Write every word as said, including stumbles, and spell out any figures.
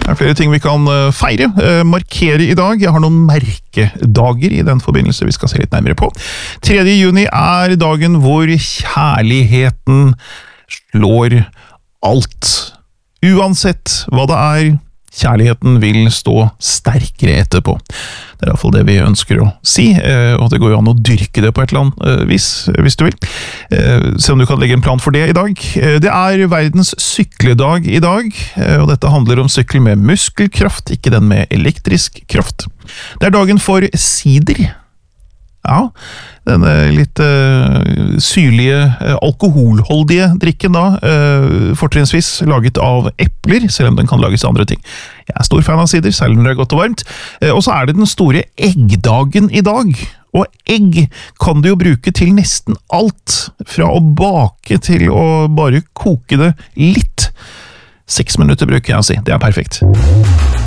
Det er flere ting vi kan feire, markere i dag. Jeg har noen merkedager i den forbindelse vi skal se litt nærmere på. tredje juni er dagen hvor kjærligheten slår alt. Uansett hva det er, kjærligheten vil stå sterkere etterpå. Det er i hvert fall det vi ønsker å si, og det går jo an å dyrke det på et eller annet vis, hvis du vil. Se om du kan legge en plan for det i dag. Det er verdens sykledag i dag, og dette handler om sykkel med muskelkraft, ikke den med elektrisk kraft. Det er dagen for sider. Ja, denne litt uh, syrlige, uh, alkoholholdige drikken da, uh, fortrinnsvis laget av epler, selv om den kan lages av andre ting. Jeg er stor fan av sider, selv om det er godt og varmt. Uh, og så er det den store eggdagen i dag. Og egg kan du jo bruke til nesten alt, fra å bake til å bare koke det litt. Seks minutter bruker jeg å si, det er perfekt.